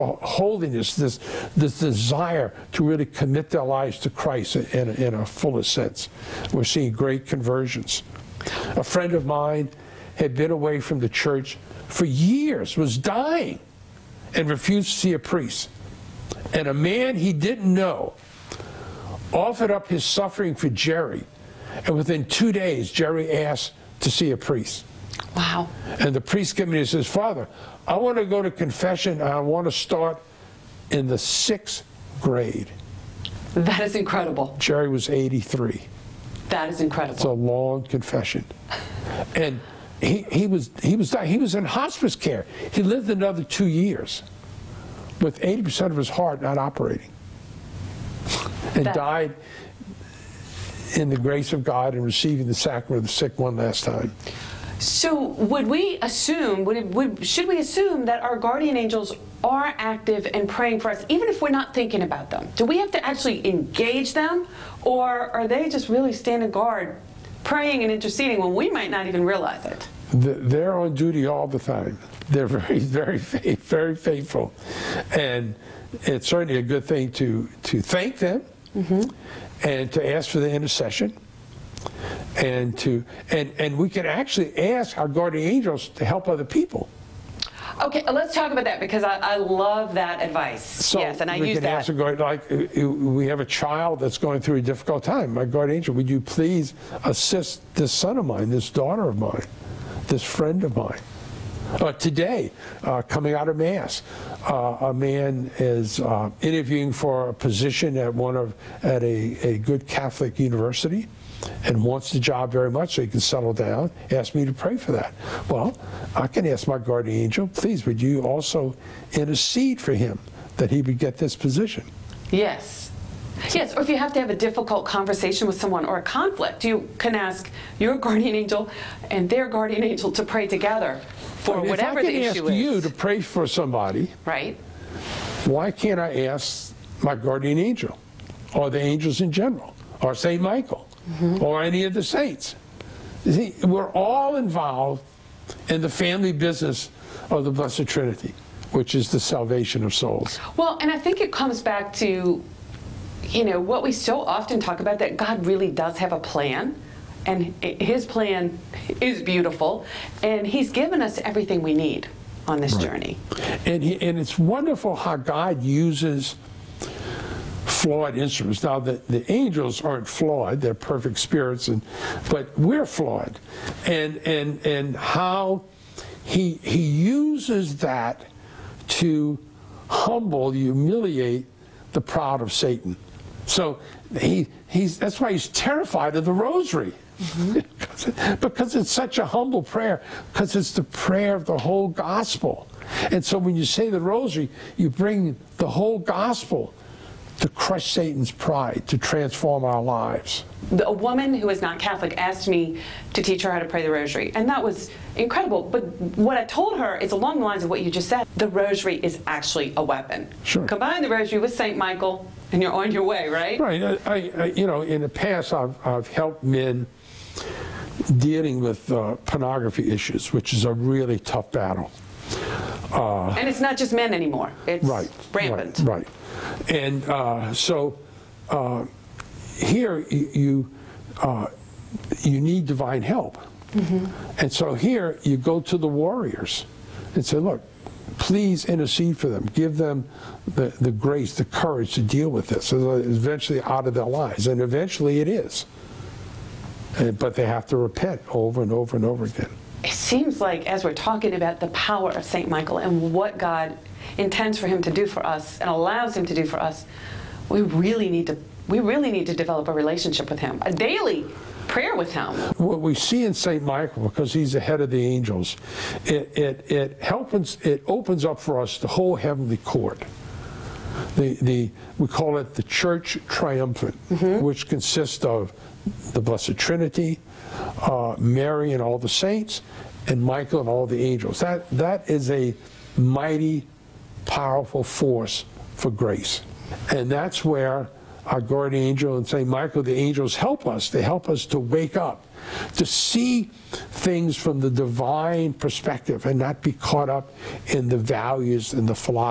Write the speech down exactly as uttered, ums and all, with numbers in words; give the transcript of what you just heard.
holiness, this this desire to really commit their lives to Christ in, in a fuller sense. We're seeing great conversions. A friend of mine had been away from the church for years, was dying, and refused to see a priest. And a man he didn't know offered up his suffering for Jerry, and within two days, Jerry asked to see a priest. Wow. And the priest came in and says, "Father, I want to go to confession, and I want to start in the sixth grade." That is incredible. Jerry was eighty-three. That is incredible. It's a long confession. And he, he, was, he, was, he was in hospice care. He lived another two years with eighty percent of his heart not operating. And that, died in the grace of God and receiving the sacrament of the sick one last time. So would we assume, would, it, would should we assume that our guardian angels are active and praying for us, even if we're not thinking about them? Do we have to actually engage them, or are they just really standing guard, praying and interceding when we might not even realize it? They're on duty all the time. They're very, very, very faithful. And it's certainly a good thing to, to thank them, mm-hmm. and to ask for the intercession. And to and and we can actually ask our guardian angels to help other people. Okay, let's talk about that, because I, I love that advice. So yes, and I we use can that. Ask a guard, like we have a child that's going through a difficult time. My guardian angel, would you please assist this son of mine, this daughter of mine, this friend of mine? Uh, today, uh, coming out of Mass, uh, a man is uh, interviewing for a position at one of at a, a good Catholic university, and wants the job very much so he can settle down. Asked me to pray for that. Well, I can ask my guardian angel, please, would you also intercede for him that he would get this position? Yes. Yes, or if you have to have a difficult conversation with someone or a conflict, you can ask your guardian angel and their guardian angel to pray together for I mean, whatever the issue is. If I can ask you to pray for somebody, right? Why can't I ask my guardian angel, or the angels in general, or Saint Michael, mm-hmm. or any of the saints? You see, we're all involved in the family business of the Blessed Trinity, which is the salvation of souls. Well, and I think it comes back to, you know, what we so often talk about, that God really does have a plan, and his plan is beautiful, and he's given us everything we need on this right. journey. And, he, and it's wonderful how God uses flawed instruments. Now, the, the angels aren't flawed, they're perfect spirits, and but we're flawed. And, and, and how he, he uses that to humble, humiliate the proud of Satan. So he, he's, that's why he's terrified of the rosary. Mm-hmm. Because it's such a humble prayer, because it's the prayer of the whole gospel. And so when you say the rosary, you bring the whole gospel to crush Satan's pride, to transform our lives. A woman who is not Catholic asked me to teach her how to pray the rosary, and that was incredible. But what I told her is along the lines of what you just said. The rosary is actually a weapon. Sure. Combine the rosary with Saint Michael, and you're on your way, right? Right. I, I, you know, in the past, I've, I've helped men dealing with uh, pornography issues, which is a really tough battle. Uh, and it's not just men anymore. It's right, rampant. Right, right. And uh, so uh, here you you, uh, you need divine help. Mm-hmm. And so here you go to the warriors and say, look, please intercede for them. Give them the, the grace, the courage to deal with this. So it's eventually out of their lives. And eventually it is. And, but they have to repent over and over and over again. It seems like, as we're talking about the power of Saint Michael and what God intends for him to do for us and allows him to do for us, we really need to we really need to develop a relationship with him, a daily prayer with him. What we see in Saint Michael, because he's the head of the angels, it it it helps it opens up for us the whole heavenly court. The the we call it the Church Triumphant, mm-hmm. which consists of the Blessed Trinity, uh, Mary and all the saints, and Michael and all the angels. That that is a mighty, powerful force for grace. And that's where our guardian angel and Saint Michael, the angels, help us. They help us to wake up, to see things from the divine perspective and not be caught up in the values and the philosophy